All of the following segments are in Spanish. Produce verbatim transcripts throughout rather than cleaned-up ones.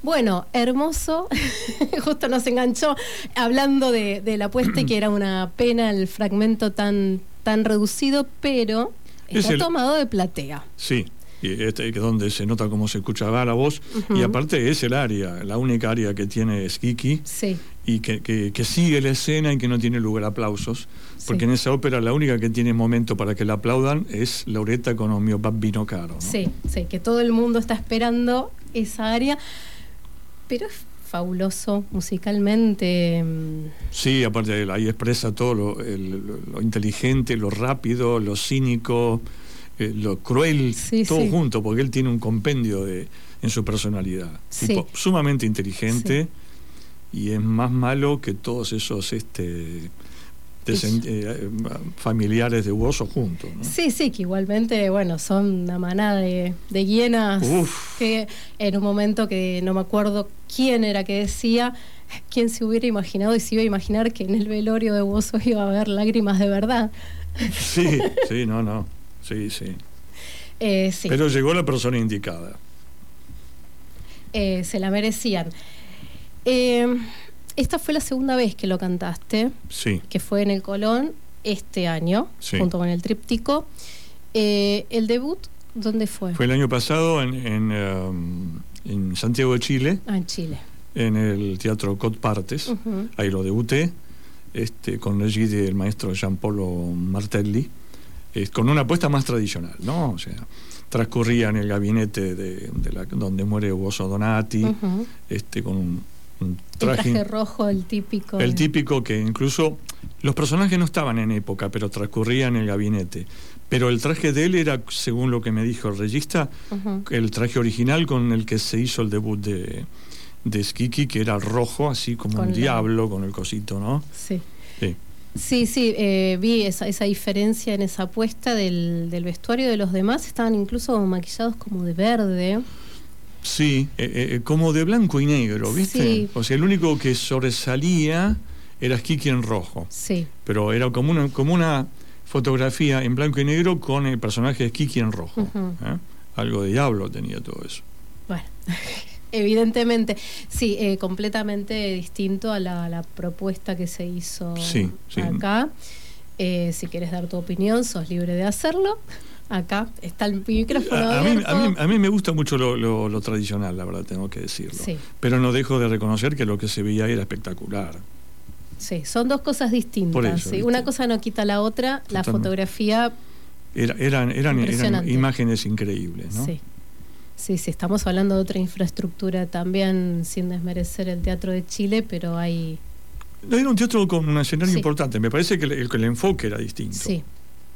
Bueno, hermoso. Justo nos enganchó hablando de, de la puesta y que era una pena el fragmento tan, tan reducido, pero está el, tomado de platea. Sí, y este, que donde se nota cómo se escuchaba la voz. Uh-huh. Y aparte es el área, la única área que tiene es Kiki. Sí. Y que, que, que sigue la escena y que no tiene lugar a aplausos. Porque sí. En esa ópera la única que tiene momento para que la aplaudan es Lauretta con O mio bambino caro, ¿no? Sí, sí, que todo el mundo está esperando esa área. Pero es fabuloso musicalmente. Sí, aparte ahí expresa todo lo, el, lo inteligente, lo rápido, lo cínico, eh, lo cruel, sí, todo sí. junto, porque él tiene un compendio de, en su personalidad. Sí. Tipo, sumamente inteligente sí. y es más malo que todos esos este desen, eh, familiares de Bozo juntos, ¿no? Sí, sí, que igualmente, bueno, son una manada de, de hienas. Uf. Que en un momento que no me acuerdo quién era que decía, quién se hubiera imaginado y se iba a imaginar que en el velorio de Bozo iba a haber lágrimas de verdad. Sí, sí, no, no, sí, sí. Eh, sí. Pero llegó la persona indicada. Eh, se la merecían. Eh, esta fue la segunda vez que lo cantaste, sí. que fue en el Colón este año, sí. junto con el tríptico. Eh, ¿El debut dónde fue? Fue el año pasado en, en, um, en Santiago de Chile. Ah, en Chile. En el Teatro Cot Partes. Uh-huh. Ahí lo debuté, este, con la guía del maestro Gianpolo Martelli, eh, con una apuesta más tradicional, ¿no? O sea, transcurría en el gabinete de, de la, donde muere Bozo Donati, uh-huh. este, con un, un traje, el traje rojo, el típico. El de... típico que incluso los personajes no estaban en época, pero transcurría en el gabinete. Pero el traje de él era, según lo que me dijo el regista, uh-huh. el traje original con el que se hizo el debut de, de Kiki, que era rojo, así como con un la... diablo, con el cosito, ¿no? Sí. Sí. Sí, sí, eh, vi esa, esa diferencia en esa apuesta del, del vestuario de los demás. Estaban incluso maquillados como de verde. Sí, eh, eh, como de blanco y negro, ¿viste? Sí. O sea, el único que sobresalía era Kiki en rojo. Sí. Pero era como una, como una fotografía en blanco y negro con el personaje de Kiki en rojo. Uh-huh. ¿eh? Algo de diablo tenía todo eso. Bueno... Evidentemente, sí, eh, completamente distinto a la, la propuesta que se hizo sí, sí. acá. Eh, si quieres dar tu opinión, sos libre de hacerlo. Acá está el micrófono a, a, abierto. mí, a, mí, a mí me gusta mucho lo, lo, lo tradicional, la verdad, tengo que decirlo. Sí. Pero no dejo de reconocer que lo que se veía era espectacular. Sí, son dos cosas distintas. Por eso, ¿sí? Una cosa no quita la otra. Totalmente. La fotografía... Era, eran, eran, eran imágenes increíbles, ¿no? Sí. Sí, sí, estamos hablando de otra infraestructura también, sin desmerecer el Teatro de Chile, pero hay... Era un teatro con un escenario sí. importante, me parece que el, el, el enfoque era distinto. Sí.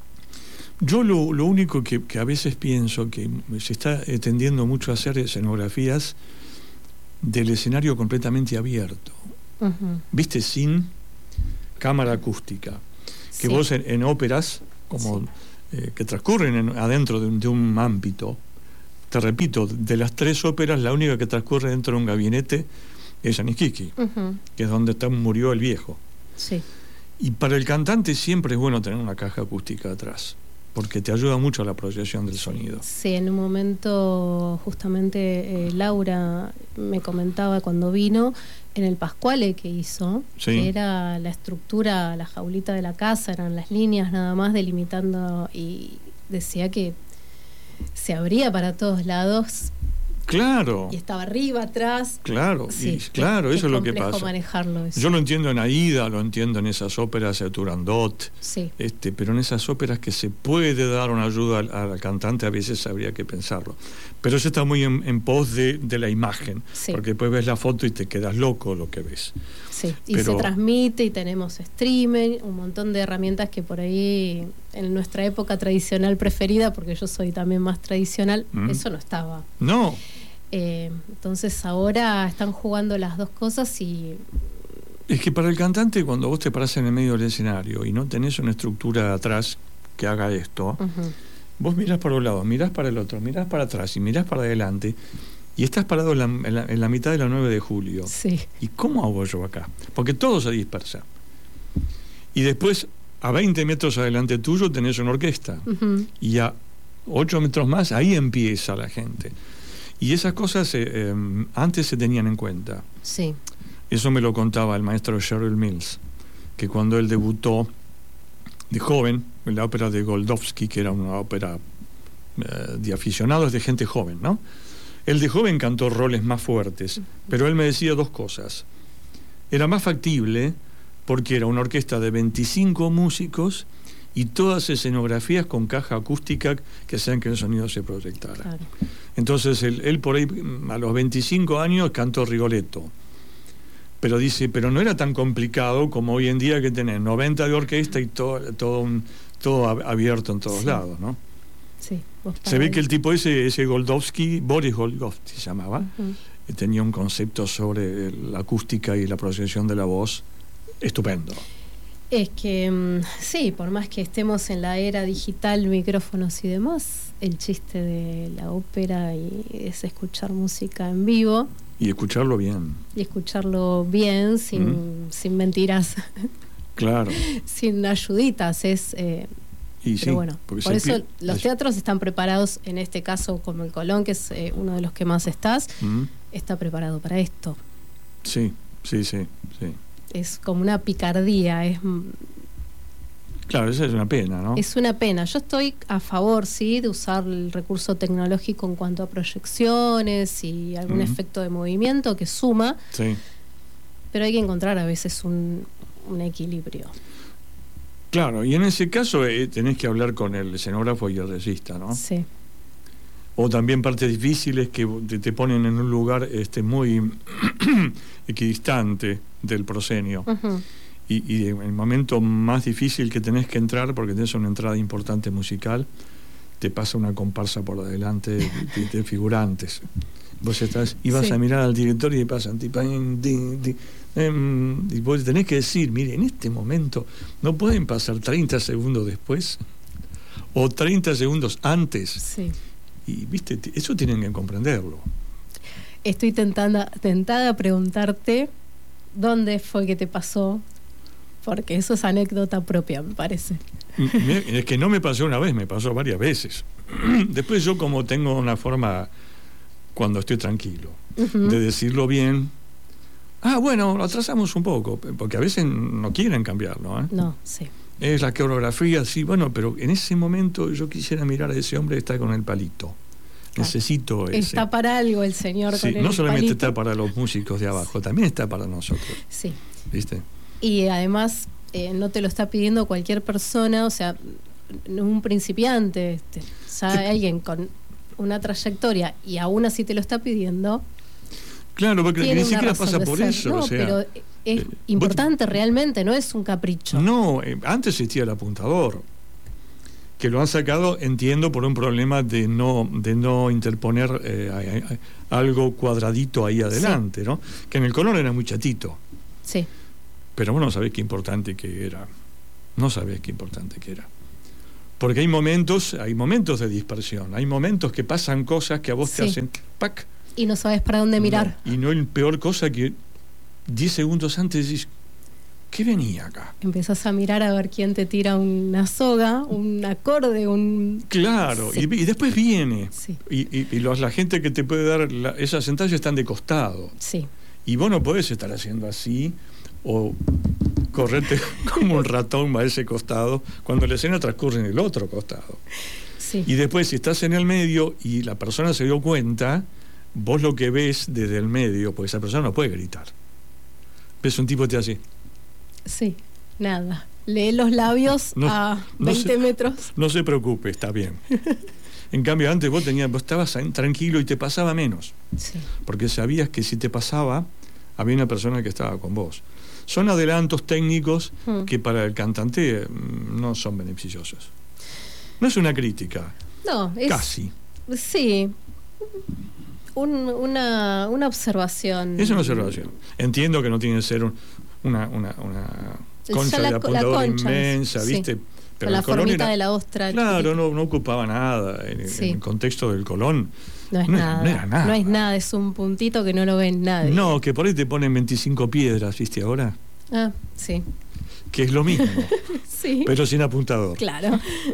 Yo lo, lo único que, que a veces pienso que se está tendiendo mucho a hacer escenografías del escenario completamente abierto, uh-huh. ¿viste? Sin cámara acústica. Que sí. vos en, en óperas, como sí. eh, que transcurren en, adentro de un, de un ámbito. Te repito, de las tres óperas, la única que transcurre dentro de un gabinete es Aniskiki, uh-huh. que es donde está, murió el viejo. Sí. Y para el cantante siempre es bueno tener una caja acústica atrás, porque te ayuda mucho a la proyección del sonido. Sí, en un momento justamente eh, Laura me comentaba cuando vino en el Pascuale que hizo, sí. que era la estructura, la jaulita de la casa, eran las líneas nada más delimitando, y decía que se abría para todos lados. Claro. Y estaba arriba, atrás. Claro, sí, y, claro, que, eso que es lo que complejo pasa. manejarlo eso. Yo lo entiendo en Aida, lo entiendo en esas óperas de Turandot, sí. este, pero en esas óperas que se puede dar una ayuda al, al cantante, a veces habría que pensarlo. Pero eso está muy en, en pos de, de la imagen, sí. porque después ves la foto y te quedas loco lo que ves. Sí, y pero... se transmite y tenemos streaming, un montón de herramientas que por ahí en nuestra época tradicional preferida, porque yo soy también más tradicional, mm. eso no estaba. No. Eh, entonces ahora están jugando las dos cosas y... Es que para el cantante, cuando vos te parás en el medio del escenario y no tenés una estructura atrás que haga esto, uh-huh. vos mirás para un lado, mirás para el otro, mirás para atrás y mirás para adelante y estás parado en la, en la, en la mitad de la nueve de julio. Sí. ¿Y cómo hago yo acá? Porque todo se dispersa. Y después, a veinte metros adelante tuyo tenés una orquesta. Uh-huh. Y a ocho metros más, ahí empieza la gente. Y esas cosas eh, eh, antes se tenían en cuenta. Sí. Eso me lo contaba el maestro Sherrill Mills, que cuando él debutó de joven en la ópera de Goldovsky, que era una ópera eh, de aficionados, de gente joven, ¿no? Él de joven cantó roles más fuertes, pero él me decía dos cosas. Era más factible porque era una orquesta de veinticinco músicos y todas escenografías con caja acústica que hacían que el sonido se proyectara. Claro. Entonces él, él por ahí a los veinticinco años cantó Rigoletto. Pero dice, pero no era tan complicado como hoy en día, que tenés noventa de orquesta y todo, todo, un, todo abierto en todos sí. lados, ¿no? Sí. Se ve que el tipo ese, ese Goldovsky, Boris Goldovsky se llamaba, uh-huh. tenía un concepto sobre la acústica y la proyección de la voz estupendo. Es que, sí, por más que estemos en la era digital, micrófonos y demás, el chiste de la ópera y es escuchar música en vivo. Y escucharlo bien. Y escucharlo bien, sin, mm. sin mentiras. Claro. Sin ayuditas. Es, eh, y pero sí, bueno, por eso pi- los teatros están preparados, en este caso como el Colón, que es eh, uno de los que más estás, mm. está preparado para esto. Sí, sí, sí, sí. Es como una picardía, es... Claro, esa es una pena, ¿no? Es una pena. Yo estoy a favor, sí, de usar el recurso tecnológico en cuanto a proyecciones y algún uh-huh. efecto de movimiento que suma, sí. pero hay que encontrar a veces un, un equilibrio. Claro, y en ese caso eh, tenés que hablar con el escenógrafo y el regista, ¿no? Sí. O también partes difíciles que te, te ponen en un lugar este muy equidistante del proscenio. Uh-huh. Y, y el momento más difícil que tenés que entrar, porque tenés una entrada importante musical, te pasa una comparsa por adelante de, de, de figurantes. Vos estás y vas sí. a mirar al director y pasan tipo, y vos tenés que decir, mire, en este momento no pueden pasar treinta segundos después o treinta segundos antes. Sí. Y viste, eso tienen que comprenderlo. Estoy tentada, tentada a preguntarte dónde fue que te pasó, porque eso es anécdota propia, me parece. Es que no me pasó una vez, me pasó varias veces. Después yo, como tengo una forma, cuando estoy tranquilo, uh-huh. de decirlo bien, ah, bueno, lo atrasamos un poco, porque a veces no quieren cambiarlo, ¿eh? No, sí. Es la coreografía, sí, bueno, pero en ese momento yo quisiera mirar a ese hombre que está con el palito. Claro. Necesito ese. Está para algo el señor sí, con el no solamente palito. Está para los músicos de abajo, también está para nosotros. Sí. ¿Viste? Y además eh, no te lo está pidiendo cualquier persona, o sea, un principiante, este, sabe alguien con una trayectoria y aún así te lo está pidiendo. Claro, porque ni siquiera pasa por ser. eso. No, o sea, pero es eh, importante vos, realmente, no es un capricho. No, eh, antes existía el apuntador, que lo han sacado, entiendo, por un problema de no de no interponer eh, algo cuadradito ahí adelante, sí. ¿no? Que en el color era muy chatito. Sí. Pero vos no sabés qué importante que era. No sabés qué importante que era. Porque hay momentos, hay momentos de dispersión, hay momentos que pasan cosas que a vos sí. te hacen ¡pac! Y no sabes para dónde mirar. No, y no es peor cosa que diez segundos antes decís, ¿qué venía acá? Empezás a mirar a ver quién te tira una soga, un acorde, un... Claro, sí. y, y después viene. Sí. Y, y, y los, la gente que te puede dar la, esas sentallas están de costado. Sí. Y vos no podés estar haciendo así o correrte como un ratón a ese costado cuando la escena transcurre en el otro costado. Sí. Y después, si estás en el medio y la persona se dio cuenta, vos lo que ves desde el medio, porque esa persona no puede gritar. Ves un tipo que te hace... Sí, nada. Lee los labios no, a veinte no se, metros. No se preocupe, está bien. En cambio, antes vos tenías, vos estabas tranquilo y te pasaba menos. Sí. Porque sabías que si te pasaba, había una persona que estaba con vos. Son adelantos técnicos hmm. que para el cantante no son beneficiosos. No es una crítica. No, es... Casi. Sí. Un, una, una observación. Es una observación. Entiendo que no tiene que ser un, una, una, una concha la, de apuntador concha, inmensa, sí. ¿viste? Pero la formita era, de la ostra. Claro, no, no ocupaba nada en, sí. en el contexto del Colón. No es no, nada. No era nada. No es nada, es un puntito que no lo ven nadie. No, que por ahí te ponen veinticinco piedras, ¿viste ahora? Ah, sí. Que es lo mismo. Sí. Pero sin apuntador. Claro.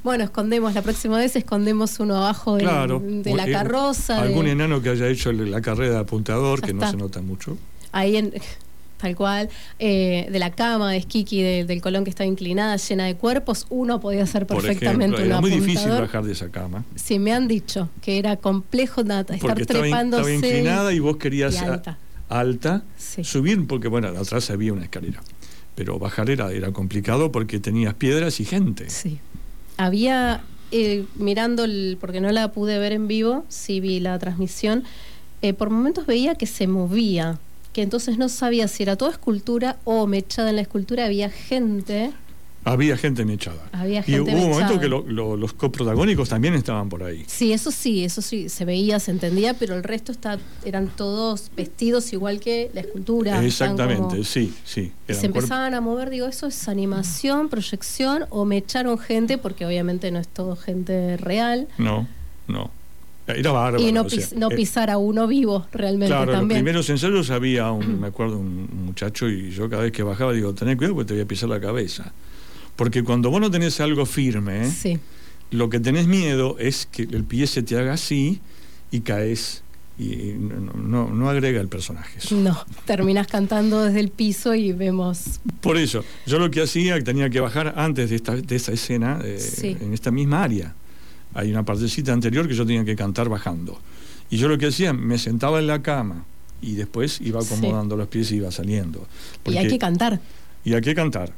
Bueno, escondemos, la próxima vez escondemos uno abajo de, claro, de la eh, carroza. Algún de... enano que haya hecho la carrera de apuntador, ya que está. no se nota mucho. Ahí en... Tal cual, eh, de la cama de Esquiki de, del Colón que estaba inclinada, llena de cuerpos, uno podía hacer perfectamente Por ejemplo, era un muy apuntador. difícil bajar de esa cama. Sí, me han dicho que era complejo nada, estar porque estaba, trepándose. estaba inclinada y vos querías y alta, a, alta sí. subir, porque bueno, atrás había una escalera. Pero bajar era, era complicado porque tenías piedras y gente. Sí. Había, eh, mirando, el, porque no la pude ver en vivo, sí vi la transmisión, eh, por momentos veía que se movía, que entonces no sabía si era toda escultura o mechada en la escultura, había gente. Había gente mechada. Había gente y hubo mechada. un momento que lo, lo, los coprotagónicos también estaban por ahí. Sí, eso sí, eso sí, se veía, se entendía, pero el resto está, eran todos vestidos igual que la escultura. Exactamente, como, sí, sí. Y se empezaban a mover, digo, ¿eso es animación, proyección o me echaron gente? Porque obviamente no es todo gente real. No, no. Era bárbaro. Y no, o sea, pis, no pisar a uno vivo realmente claro, también. Los primeros ensayos había un, me acuerdo, un muchacho y yo cada vez que bajaba digo, tenés cuidado porque te voy a pisar la cabeza. Porque cuando vos no tenés algo firme, sí. lo que tenés miedo es que el pie se te haga así y caes y no, no, no agrega el personaje eso. No, terminás cantando desde el piso y vemos... Por eso, yo lo que hacía, tenía que bajar antes de esta, de esta escena, eh, sí. en esta misma área. Hay una partecita anterior que yo tenía que cantar bajando. Y yo lo que hacía, me sentaba en la cama y después iba acomodando sí. los pies y iba saliendo. Porque, y hay que cantar. Y hay que cantar.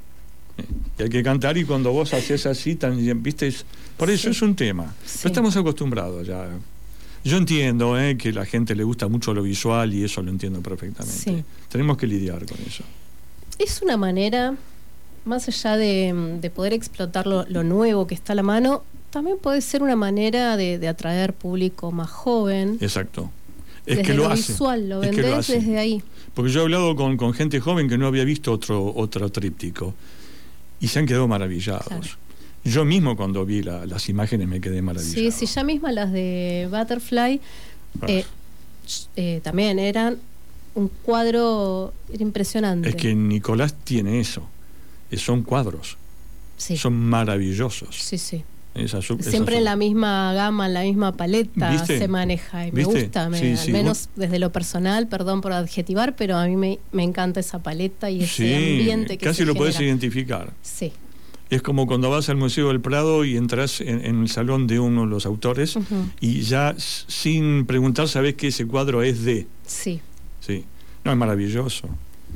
Y hay que cantar y cuando vos haces así, también, ¿viste? Por eso sí. es un tema. Sí. Pero estamos acostumbrados ya. Yo entiendo eh, que a la gente le gusta mucho lo visual y eso lo entiendo perfectamente. Sí. Tenemos que lidiar con eso. Es una manera, más allá de, de poder explotar lo, lo nuevo que está a la mano, también puede ser una manera de, de atraer público más joven. Exacto. Es desde que lo, lo hace. visual, lo es vendés que lo hace. Desde ahí. Porque yo he hablado con, con gente joven que no había visto otro, otro tríptico y se han quedado maravillados. Claro. Yo mismo cuando vi la, las imágenes me quedé maravillado. Sí, sí, ya misma las de Butterfly ah. eh, eh, también eran un cuadro impresionante. Es que Nicolás tiene eso, son cuadros, sí. son maravillosos. Sí, sí. Esa, esa Siempre son... en la misma gama, en la misma paleta ¿Viste? Se maneja y me ¿Viste? gusta, me, sí, al sí, menos vos... desde lo personal, perdón por adjetivar, pero a mí me, me encanta esa paleta y ese sí, ambiente que casi se lo genera. podés identificar. Sí. Es como cuando vas al Museo del Prado y entras en, en el salón de uno de los autores uh-huh. y ya sin preguntar sabés que ese cuadro es de. Sí. Sí. No, es maravilloso.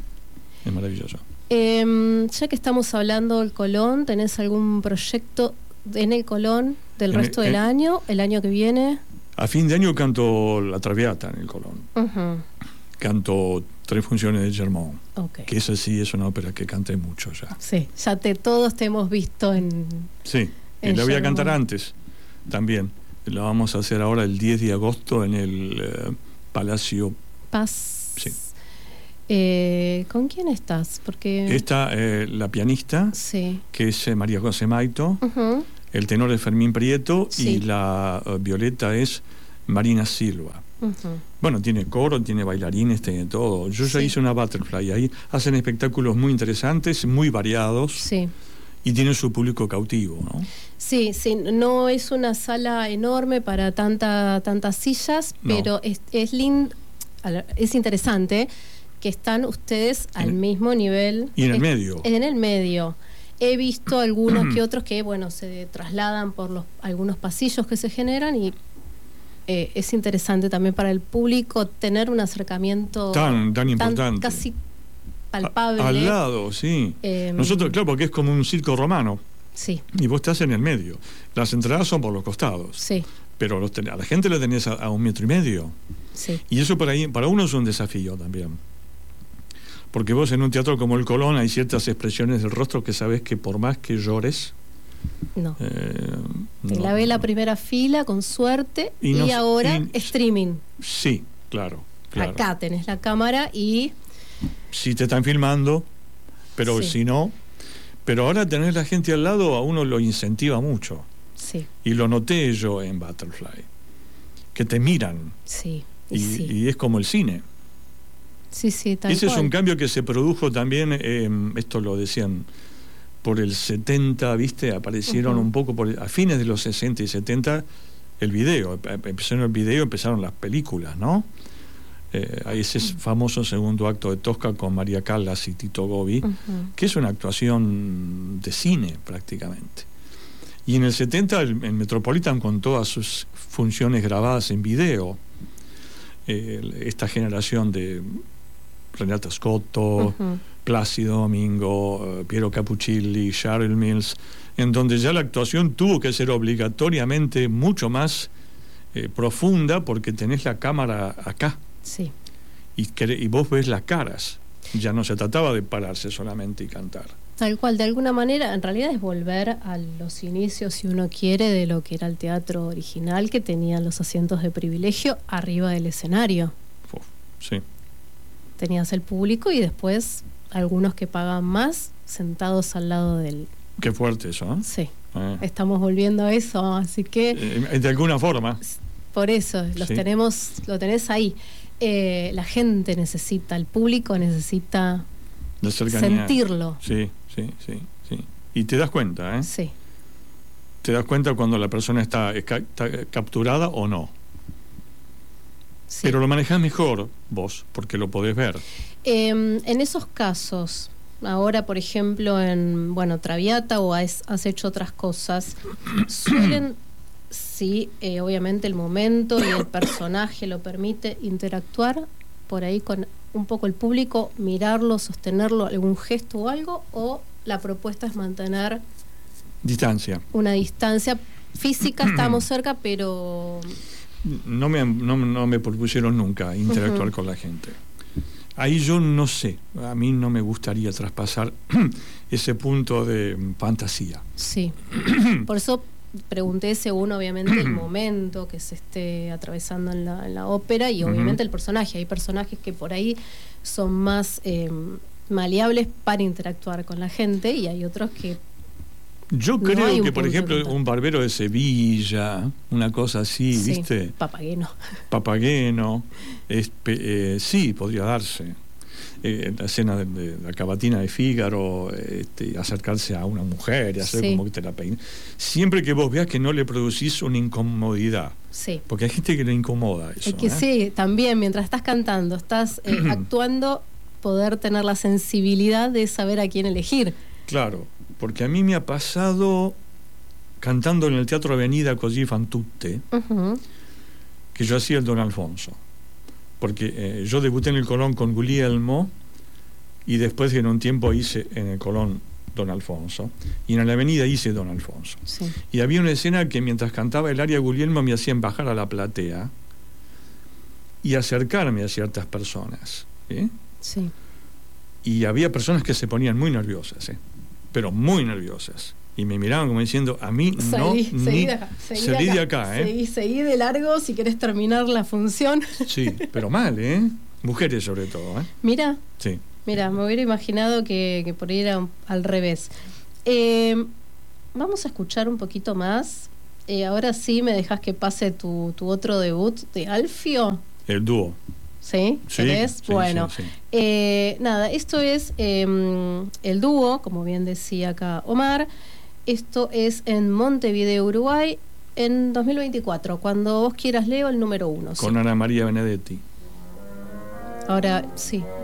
Es maravilloso. Eh, ya que estamos hablando del Colón, ¿tenés algún proyecto en el Colón del en resto el, del en, año, el año que viene? A fin de año canto La Traviata en el Colón. Uh-huh. Canto tres funciones de Germont. Okay. Que esa sí es una ópera que canté mucho ya. Sí, ya te, todos te hemos visto en. Sí, en y la voy a cantar antes también. La vamos a hacer ahora el diez de agosto en el eh, Palacio Paz. Sí. Eh, ¿Con quién estás? Porque está eh, la pianista, sí. que es eh, María José Maito, uh-huh. el tenor es Fermín Prieto sí. y la uh, violeta es Marina Silva. Uh-huh. Bueno, tiene coro, tiene bailarines, tiene todo. Yo ya sí. hice una Butterfly ahí. Hacen espectáculos muy interesantes, muy variados. Sí. Y tienen su público cautivo, ¿no? Sí, sí. No es una sala enorme para tanta, tantas sillas, no. pero es, es lindo, es interesante que están ustedes al en, mismo nivel. Y en el es, medio. En el medio. He visto algunos que otros que, bueno, se trasladan por los algunos pasillos que se generan y Eh, es interesante también para el público tener un acercamiento tan, tan importante, tan, casi palpable. A, al lado, sí. Eh, Nosotros, claro, porque es como un circo romano. Sí. Y vos estás en el medio. Las entradas son por los costados. Sí. Pero los ten, a la gente la tenés a, a un metro y medio. Sí. Y eso para, ahí, para uno es un desafío también. Porque vos en un teatro como el Colón hay ciertas expresiones del rostro que sabés que por más que llores. No. Eh, Te no, la ve no. la primera fila con suerte y, y, no, y ahora y, streaming. Sí, claro, claro. Acá tenés la cámara y... Si te están filmando, pero sí. si no... Pero ahora tener la gente al lado a uno lo incentiva mucho. Sí. Y lo noté yo en Butterfly. Que te miran. Sí. Y, sí. y es como el cine. Sí, sí, tal Ese cual. es un cambio que se produjo también, eh, esto lo decían por el setenta, ¿viste? Aparecieron uh-huh. un poco por, a fines de los sesenta y setenta el video. Empezaron el video, empezaron las películas, ¿no? Eh, hay ese famoso segundo acto de Tosca con María Callas y Tito Gobi, uh-huh. que es una actuación de cine prácticamente. Y en el setenta el, el Metropolitan, con todas sus funciones grabadas en video, eh, esta generación de Renata Scotto, uh-huh. Plácido Domingo, uh, Piero Capuccilli, Cheryl Mills, en donde ya la actuación tuvo que ser obligatoriamente mucho más eh, profunda, porque tenés la cámara acá. Sí. Y, y vos ves las caras. Ya no se trataba de pararse solamente y cantar. Tal cual, de alguna manera, en realidad es volver a los inicios, si uno quiere, de lo que era el teatro original, que tenían los asientos de privilegio arriba del escenario. Uf, sí. Tenías el público y después algunos que pagan más sentados al lado del... Qué fuerte eso, ¿eh? Sí. Eh. Estamos volviendo a eso, así que... Eh, de alguna forma. Por eso, los sí. tenemos, lo tenés ahí. Eh, la gente necesita, el público necesita sentirlo. Sí, sí, sí, sí. Y te das cuenta, ¿eh? Sí. Te das cuenta cuando la persona está, está capturada o no. Sí. Pero lo manejás mejor vos, porque lo podés ver. Eh, en esos casos, ahora por ejemplo en, bueno, Traviata, o has, has hecho otras cosas, suelen... Sí, eh, obviamente el momento y el personaje lo permite, interactuar por ahí con un poco el público, mirarlo, sostenerlo, algún gesto o algo, o la propuesta es mantener distancia. Una distancia física, estamos cerca, pero... No me, no, no me propusieron nunca interactuar uh-huh. con la gente. Ahí yo no sé, a mí no me gustaría traspasar ese punto de fantasía. Sí, por eso... pregunté según obviamente el momento que se esté atravesando en la, en la ópera y obviamente uh-huh. el personaje. Hay personajes que por ahí son más eh, maleables para interactuar con la gente, y hay otros que... Yo creo no que, por ejemplo, un barbero de Sevilla, una cosa así, sí, ¿viste? Papageno. Papageno, es, eh, sí, podría darse. Eh, la escena de, de la cavatina de Fígaro, este, acercarse a una mujer y hacer sí. como que te la peine. Siempre que vos veas que no le producís una incomodidad. Sí. Porque hay gente que le incomoda eso. Es que ¿eh? sí, también mientras estás cantando, estás eh, actuando, poder tener la sensibilidad de saber a quién elegir. Claro, porque a mí me ha pasado cantando en el Teatro Avenida Così fan tutte, uh-huh. que yo hacía el Don Alfonso. Porque eh, yo debuté en el Colón con Guglielmo y después en un tiempo hice en el Colón Don Alfonso, y en la Avenida hice Don Alfonso. Sí. Y había una escena que mientras cantaba el aria Guglielmo me hacían bajar a la platea y acercarme a ciertas personas. ¿Sí? Sí. Y había personas que se ponían muy nerviosas, ¿eh? Pero muy nerviosas. Y me miraban como diciendo, a mí no, seguí, ni, seguí de acá, seguí salí de acá, de acá ¿eh? seguí, seguí de largo si querés terminar la función. Sí, pero mal, ¿eh? Mujeres sobre todo, ¿eh? Mira, sí. mira, me hubiera imaginado que, que por ahí era al revés. Eh, vamos a escuchar un poquito más. Eh, ahora sí me dejas que pase tu, tu otro debut de Alfio. El dúo. ¿Sí? Sí, ¿Querés? sí, bueno, sí, sí. Eh, nada, esto es eh, el dúo, como bien decía acá Omar. Esto es en Montevideo, Uruguay, en dos mil veinticuatro. Cuando vos quieras, Leo, el número uno. Con sí. Ana María Benedetti. Ahora, sí,